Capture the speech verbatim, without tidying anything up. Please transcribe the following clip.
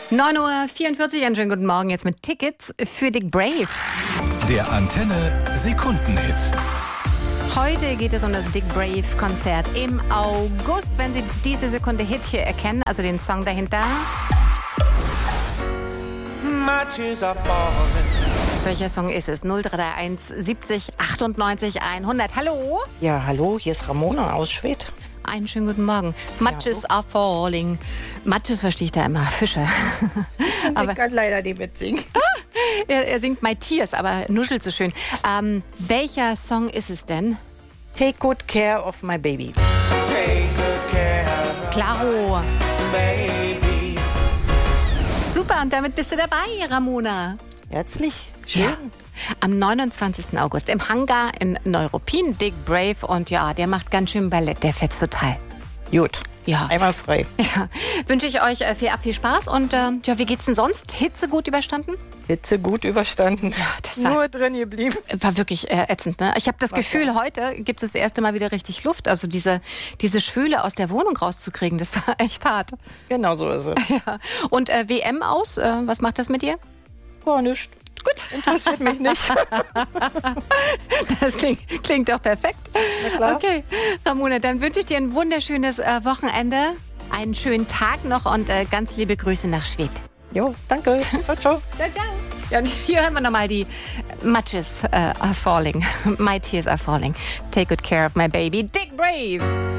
neun Uhr vierundvierzig, einen schönen guten Morgen jetzt mit Tickets für Dick Brave. Der Antenne Sekundenhit. Heute geht es um das Dick Brave Konzert im August. Wenn Sie diese Sekunde Hit hier erkennen, also den Song dahinter. Welcher Song ist es? null drei drei eins siebzig achtundneunzig hundert. Hallo? Ja, hallo, hier ist Ramona aus Schwedt. Einen schönen guten Morgen. Matches are falling. Matches verstehe ich da immer. Fische. Aber ich kann leider nicht mitsingen. er, er singt My Tears, aber nuschelt so schön. Ähm, welcher Song ist es denn? Take good care of my baby. Take good care of Klaro. baby. Super, und damit bist du dabei, Ramona. Herzlich. Schön. Ja. Am neunundzwanzigsten August im Hangar in Neuruppin, Dick Brave. Und ja, der macht ganz schön Ballett, der fetzt total. Gut. Ja. Einmal frei. Ja. Wünsche ich euch äh, viel ab, viel Spaß. Und äh, ja, wie geht's denn sonst? Hitze gut überstanden? Hitze gut überstanden. Ja, das war, Nur drin geblieben. war wirklich äh, ätzend. Ne? Ich habe das War Gefühl, klar. heute gibt es das erste Mal wieder richtig Luft. Also diese, diese Schwüle aus der Wohnung rauszukriegen, das war echt hart. Genau so ist es. Ja. Und äh, W M aus, äh, was macht das mit dir? Gar nicht. Gut. Interessiert mich nicht. Das klingt, klingt doch perfekt. Na klar. Okay, Ramona, dann wünsche ich dir ein wunderschönes äh, Wochenende, einen schönen Tag noch und äh, ganz liebe Grüße nach Schwedt. Jo, danke. Ciao, ciao. Ciao, ciao. Ja, und hier hören wir nochmal die Matches äh, are falling. My tears are falling. Take good care of my baby. Dick Brave.